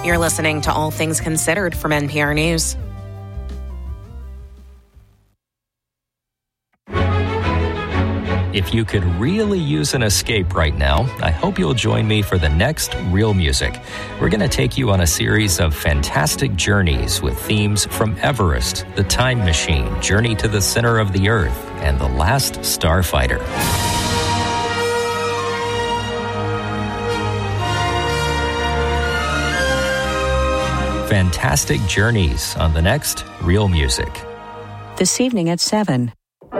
You're listening to All Things Considered from NPR News. If you could really use an escape right now, I hope you'll join me for the next Real Music. We're going to take you on a series of fantastic journeys with themes from Everest, The Time Machine, Journey to the Center of the Earth, and The Last Starfighter. Fantastic journeys on the next Real Music. This evening at 7.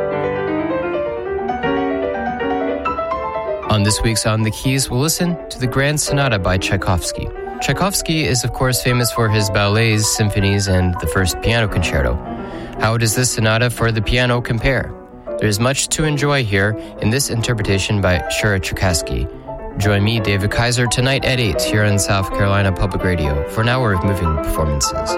On this week's On the Keys, we'll listen to the Grand Sonata by Tchaikovsky. Tchaikovsky is, of course, famous for his ballets, symphonies, and the first piano concerto. How does this sonata for the piano compare? There's much to enjoy here in this interpretation by Shura Cherkassky. Join me, David Kaiser, tonight at 8 here on South Carolina Public Radio for an hour of moving performances.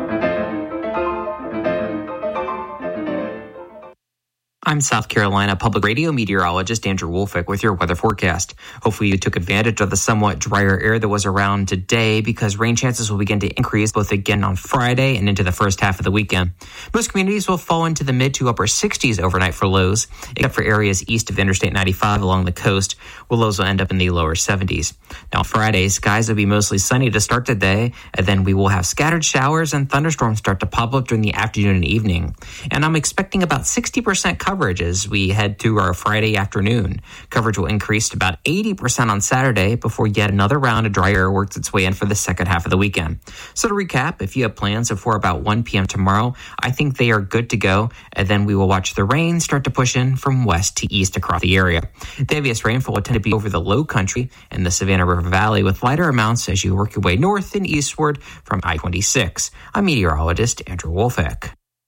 I'm South Carolina Public Radio meteorologist Andrew Wolfick with your weather forecast. Hopefully you took advantage of the somewhat drier air that was around today because rain chances will begin to increase both again on Friday and into the first half of the weekend. Most communities will fall into the mid to upper 60s overnight for lows, except for areas east of Interstate 95 along the coast, where lows will end up in the lower 70s. Now on Friday, skies will be mostly sunny to start the day, and then we will have scattered showers and thunderstorms start to pop up during the afternoon and evening. And I'm expecting about 60% coverage as we head to our Friday afternoon. Coverage will increase to about 80% on Saturday before yet another round of dry air works its way in for the second half of the weekend. So to recap, if you have plans before about 1 p.m. tomorrow, I think they are good to go, and then we will watch the rain start to push in from west to east across the area. The heaviest rainfall will tend to be over the low country and the Savannah River Valley, with lighter amounts as you work your way north and eastward from I-26. I'm meteorologist Andrew Wolfick.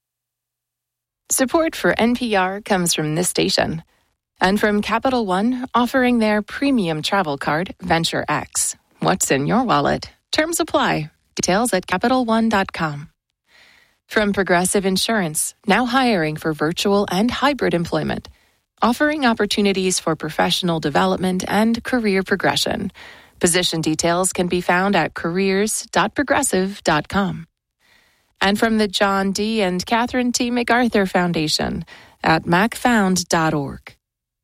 Support for NPR comes from this station and from Capital One, offering their premium travel card, Venture X. What's in your wallet? Terms apply. Details at CapitalOne.com. From Progressive Insurance, now hiring for virtual and hybrid employment, offering opportunities for professional development and career progression. Position details can be found at careers.progressive.com. And from the John D. and Catherine T. MacArthur Foundation at macfound.org.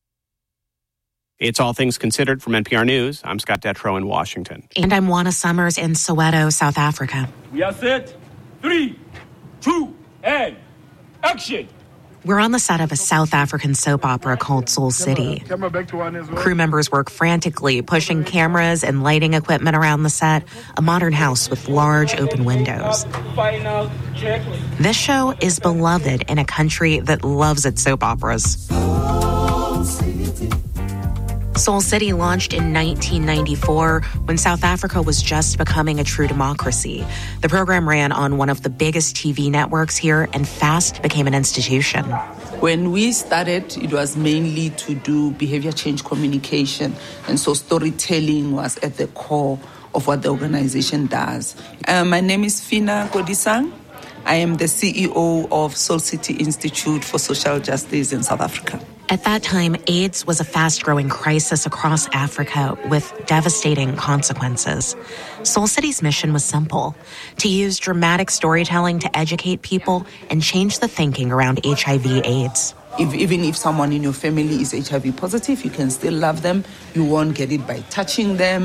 It's All Things Considered from NPR News. I'm Scott Detrow in Washington. And I'm Juana Summers in Soweto, South Africa. We are set. 3, 2, and action! We're on the set of a South African soap opera called Soul City. Crew members work frantically, pushing cameras and lighting equipment around the set, a modern house with large open windows. This show is beloved in a country that loves its soap operas. Soul City launched in 1994 when South Africa was just becoming a true democracy. The program ran on one of the biggest TV networks here and fast became an institution. When we started, it was mainly to do behavior change communication, and so storytelling was at the core of what the organization does. My name is Fina Godisang. I am the CEO of Soul City Institute for Social Justice in South Africa. At that time, AIDS was a fast-growing crisis across Africa with devastating consequences. Soul City's mission was simple: to use dramatic storytelling to educate people and change the thinking around HIV/AIDS. Even if someone in your family is HIV positive, you can still love them. You won't get it by touching them.